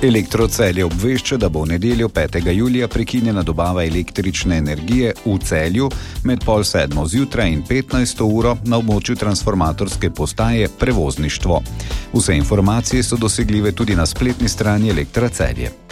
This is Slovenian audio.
Elektrocelje obvešča, da bo v nedeljo 5. julija prekinjena dobava električne energije v Celju med 6:30 zjutraj in 15. uro na območju transformatorske postaje Prevozništvo. Vse informacije so dosegljive tudi na spletni strani Elektra Celje.